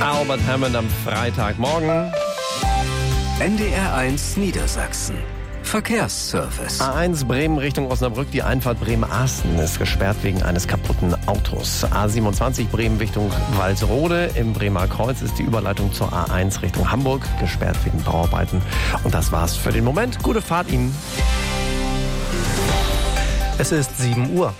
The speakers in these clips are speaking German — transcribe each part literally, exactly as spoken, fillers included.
Albert Hammond am Freitagmorgen. N D R eins Niedersachsen. Verkehrsservice. A eins Bremen Richtung Osnabrück, die Einfahrt Bremen-Asten ist gesperrt wegen eines kaputten Autos. A siebenundzwanzig Bremen Richtung Walsrode, im Bremer Kreuz ist die Überleitung zur A eins Richtung Hamburg gesperrt wegen Bauarbeiten. Und das war's für den Moment. Gute Fahrt Ihnen. Es ist sieben Uhr.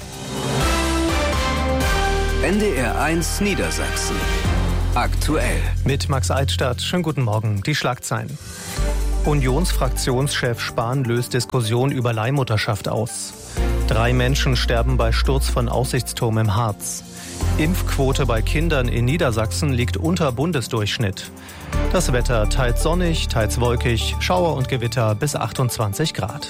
N D R eins Niedersachsen. Aktuell. Mit Max Altstadt. Schönen guten Morgen. Die Schlagzeilen. Unionsfraktionschef Spahn löst Diskussion über Leihmutterschaft aus. Drei Menschen sterben bei Sturz von Aussichtsturm im Harz. Impfquote bei Kindern in Niedersachsen liegt unter Bundesdurchschnitt. Das Wetter teils sonnig, teils wolkig, Schauer und Gewitter bis achtundzwanzig Grad.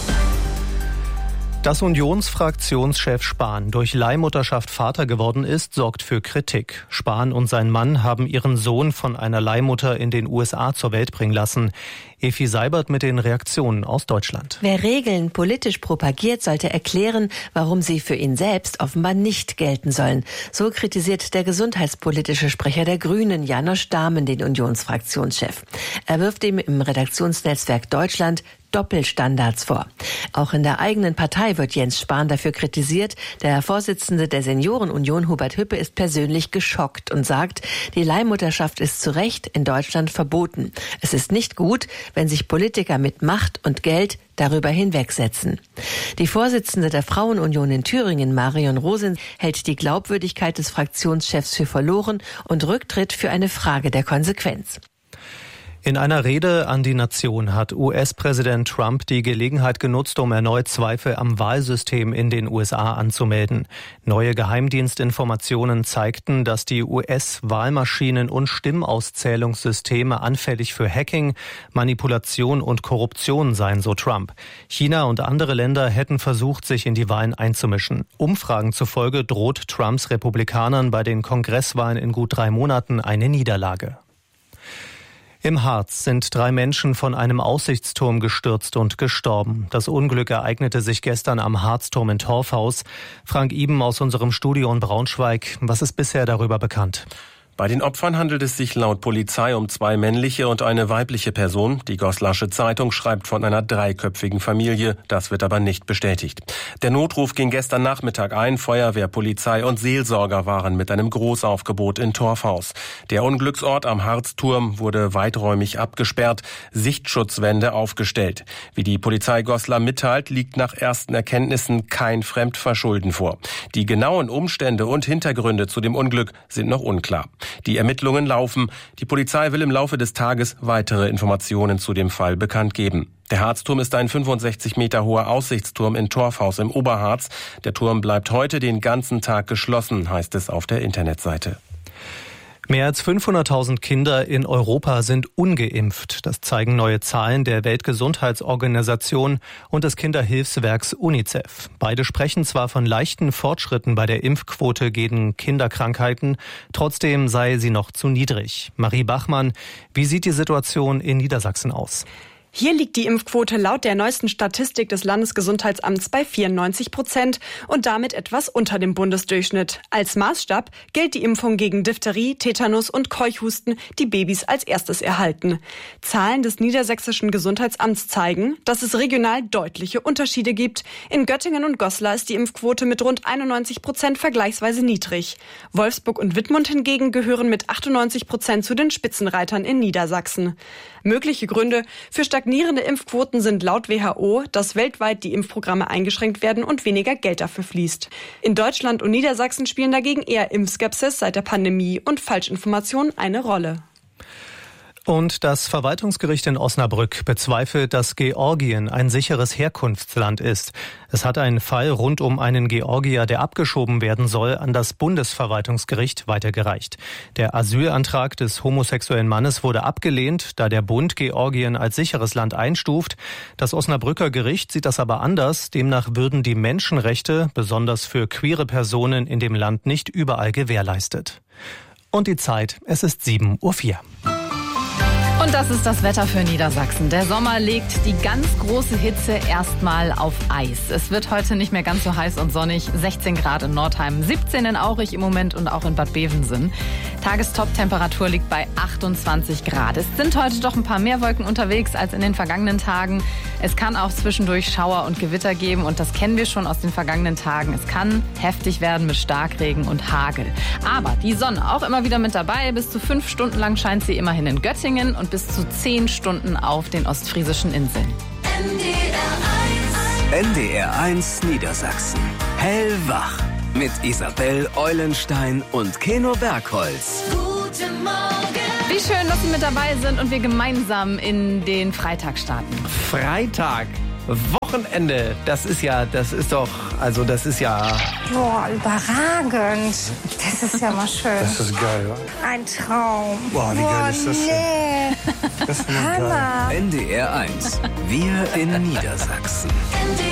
Dass Unionsfraktionschef Spahn durch Leihmutterschaft Vater geworden ist, sorgt für Kritik. Spahn und sein Mann haben ihren Sohn von einer Leihmutter in den U S A zur Welt bringen lassen. Efi Seibert mit den Reaktionen aus Deutschland. Wer Regeln politisch propagiert, sollte erklären, warum sie für ihn selbst offenbar nicht gelten sollen. So kritisiert der gesundheitspolitische Sprecher der Grünen, Janosch Dahmen, den Unionsfraktionschef. Er wirft ihm im Redaktionsnetzwerk Deutschland Doppelstandards vor. Auch in der eigenen Partei wird Jens Spahn dafür kritisiert. Der Vorsitzende der Seniorenunion, Hubert Hüppe, ist persönlich geschockt und sagt, die Leihmutterschaft ist zu Recht in Deutschland verboten. Es ist nicht gut, wenn sich Politiker mit Macht und Geld darüber hinwegsetzen. Die Vorsitzende der Frauenunion in Thüringen, Marion Rosen, hält die Glaubwürdigkeit des Fraktionschefs für verloren und Rücktritt für eine Frage der Konsequenz. In einer Rede an die Nation hat U S-Präsident Trump die Gelegenheit genutzt, um erneut Zweifel am Wahlsystem in den U S A anzumelden. Neue Geheimdienstinformationen zeigten, dass die U S-Wahlmaschinen und Stimmauszählungssysteme anfällig für Hacking, Manipulation und Korruption seien, so Trump. China und andere Länder hätten versucht, sich in die Wahlen einzumischen. Umfragen zufolge droht Trumps Republikanern bei den Kongresswahlen in gut drei Monaten eine Niederlage. Im Harz sind drei Menschen von einem Aussichtsturm gestürzt und gestorben. Das Unglück ereignete sich gestern am Harzturm in Torfhaus. Frank Iben aus unserem Studio in Braunschweig. Was ist bisher darüber bekannt? Bei den Opfern handelt es sich laut Polizei um zwei männliche und eine weibliche Person. Die Goslasche Zeitung schreibt von einer dreiköpfigen Familie. Das wird aber nicht bestätigt. Der Notruf ging gestern Nachmittag ein. Feuerwehr, Polizei und Seelsorger waren mit einem Großaufgebot in Torfhaus. Der Unglücksort am Harzturm wurde weiträumig abgesperrt, Sichtschutzwände aufgestellt. Wie die Polizei Goslar mitteilt, liegt nach ersten Erkenntnissen kein Fremdverschulden vor. Die genauen Umstände und Hintergründe zu dem Unglück sind noch unklar. Die Ermittlungen laufen. Die Polizei will im Laufe des Tages weitere Informationen zu dem Fall bekannt geben. Der Harzturm ist ein fünfundsechzig Meter hoher Aussichtsturm in Torfhaus im Oberharz. Der Turm bleibt heute den ganzen Tag geschlossen, heißt es auf der Internetseite. Mehr als fünfhunderttausend Kinder in Europa sind ungeimpft. Das zeigen neue Zahlen der Weltgesundheitsorganisation und des Kinderhilfswerks UNICEF. Beide sprechen zwar von leichten Fortschritten bei der Impfquote gegen Kinderkrankheiten, trotzdem sei sie noch zu niedrig. Marie Bachmann, wie sieht die Situation in Niedersachsen aus? Hier liegt die Impfquote laut der neuesten Statistik des Landesgesundheitsamts bei vierundneunzig Prozent und damit etwas unter dem Bundesdurchschnitt. Als Maßstab gilt die Impfung gegen Diphtherie, Tetanus und Keuchhusten, die Babys als erstes erhalten. Zahlen des Niedersächsischen Gesundheitsamts zeigen, dass es regional deutliche Unterschiede gibt. In Göttingen und Goslar ist die Impfquote mit rund einundneunzig Prozent vergleichsweise niedrig. Wolfsburg und Wittmund hingegen gehören mit achtundneunzig Prozent zu den Spitzenreitern in Niedersachsen. Mögliche Gründe für stagnierende Impfquoten sind laut W H O, dass weltweit die Impfprogramme eingeschränkt werden und weniger Geld dafür fließt. In Deutschland und Niedersachsen spielen dagegen eher Impfskepsis seit der Pandemie und Falschinformationen eine Rolle. Und das Verwaltungsgericht in Osnabrück bezweifelt, dass Georgien ein sicheres Herkunftsland ist. Es hat einen Fall rund um einen Georgier, der abgeschoben werden soll, an das Bundesverwaltungsgericht weitergereicht. Der Asylantrag des homosexuellen Mannes wurde abgelehnt, da der Bund Georgien als sicheres Land einstuft. Das Osnabrücker Gericht sieht das aber anders. Demnach würden die Menschenrechte, besonders für queere Personen in dem Land, nicht überall gewährleistet. Und die Zeit, es ist sieben Uhr vier. Und das ist das Wetter für Niedersachsen. Der Sommer legt die ganz große Hitze erstmal auf Eis. Es wird heute nicht mehr ganz so heiß und sonnig. sechzehn Grad in Nordheim, siebzehn in Aurich im Moment und auch in Bad Bevensen. Tagestop-Temperatur liegt bei achtundzwanzig Grad. Es sind heute doch ein paar mehr Wolken unterwegs als in den vergangenen Tagen. Es kann auch zwischendurch Schauer und Gewitter geben und das kennen wir schon aus den vergangenen Tagen. Es kann heftig werden mit Starkregen und Hagel. Aber die Sonne auch immer wieder mit dabei. Bis zu fünf Stunden lang scheint sie immerhin in Göttingen und bis zu zehn Stunden auf den ostfriesischen Inseln. N D R eins Niedersachsen. Hellwach. Mit Isabel Eulenstein und Keno Bergholz. Guten Morgen. Wie schön, dass Sie mit dabei sind und wir gemeinsam in den Freitag starten. Freitag, Wochenende, das ist ja, das ist doch, also das ist ja... Boah, überragend. Das ist ja mal schön. Das ist geil, wa? Ein Traum. Boah, wie geil ist das denn? Nee. Das ist mal geil. N D R eins. Wir in Niedersachsen.